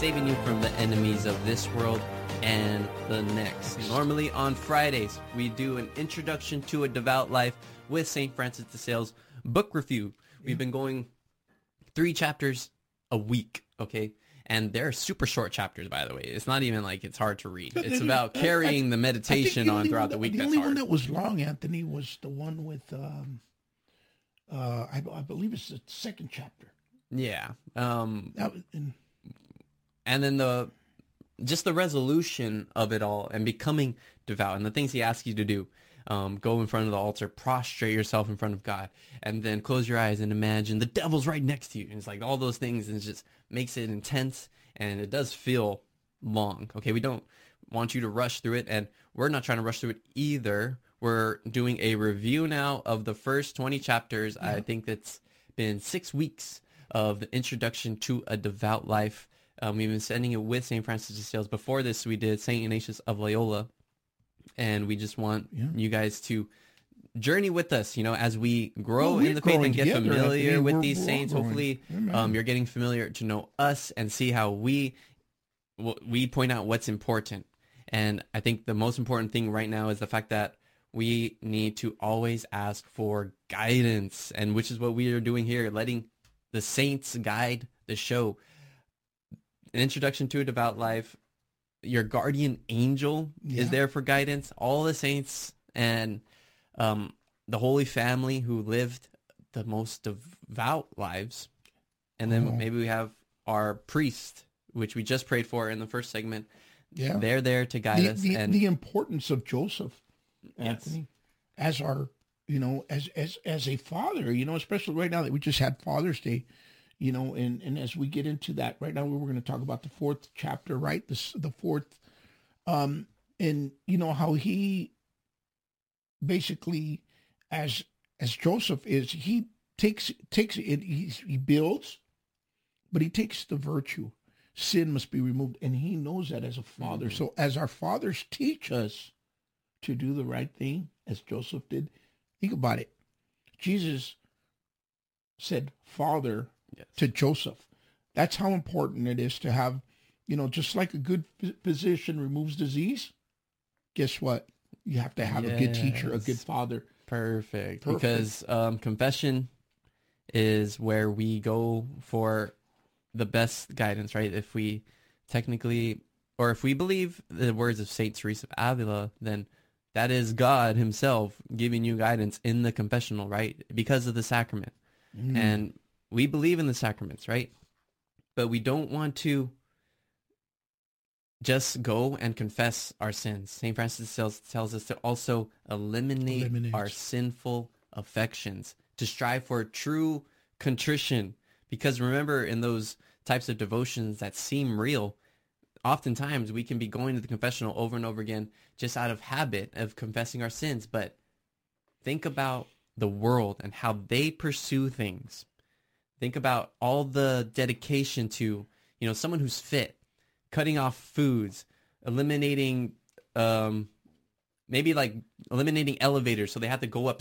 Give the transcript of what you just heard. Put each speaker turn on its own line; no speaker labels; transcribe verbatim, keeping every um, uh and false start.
saving you from the enemies of this world and the next. Normally on Fridays, we do an introduction to a devout life with Saint Francis de Sales book review. We've been going three chapters a week, okay? And they're super short chapters, by the way. It's not even like it's hard to read. It's about carrying the meditation on throughout the week.
The
that's
only
hard.
one that was long, Anthony, was the one with, um, uh, I, I believe it's the second chapter.
Yeah. Um,
That was, and,
and then the just the resolution of it all and becoming devout and the things he asks you to do. Um, go in front of the altar, prostrate yourself in front of God, and then close your eyes and imagine the devil's right next to you. And it's like all those things, and it just makes it intense, and it does feel long. Okay, we don't want you to rush through it, and we're not trying to rush through it either. We're doing a review now of the first twenty chapters. Yeah. I think it's been six weeks of the introduction to a devout life. Um, we've been sending it with Saint Francis de Sales. Before this, we did Saint Ignatius of Loyola. And we just want yeah. you guys to journey with us, you know, as we grow well, in the faith and get
together,
familiar
Anthony.
with
we're,
these
we're
saints. Hopefully, um, you're getting familiar to know us and see how we we point out what's important. And I think the most important thing right now is the fact that we need to always ask for guidance, and which is what we are doing here, letting the saints guide the show. An introduction to a devout life. Your guardian angel yeah. is there for guidance. All the saints and um, the Holy Family who lived the most devout lives. And then oh. maybe we have our priest, which we just prayed for in the first segment. Yeah. They're there to guide
the,
us.
The,
and
the importance of Joseph, Anthony,
yes.
as our, you know, as, as, as a father, you know, especially right now that we just had Father's Day. You know, and, and as we get into that, right now we're going to talk about the fourth chapter, right? The, the fourth, um, and you know how he basically, as as Joseph is, he takes takes it, he, he builds, but he takes the virtue. Sin must be removed, and he knows that as a father. Mm-hmm. So as our fathers teach us to do the right thing, as Joseph did, think about it. Jesus said, "Father." Yes. To Joseph. That's how important it is to have, you know, just like a good physician removes disease, guess what? You have to have yes. a good teacher, a good father.
Perfect. Perfect. Because um, confession is where we go for the best guidance, right? If we technically, or if we believe the words of Saint Teresa of Avila, then that is God himself giving you guidance in the confessional, right? Because of the sacrament. Mm. And we believe in the sacraments, right? But we don't want to just go and confess our sins. Saint Francis tells, tells us to also eliminate Eliminates. our sinful affections, to strive for true contrition. Because remember, in those types of devotions that seem real, oftentimes we can be going to the confessional over and over again just out of habit of confessing our sins. But think about the world and how they pursue things. Think about all the dedication to, you know, someone who's fit, cutting off foods, eliminating, um, maybe like eliminating elevators so they have to go up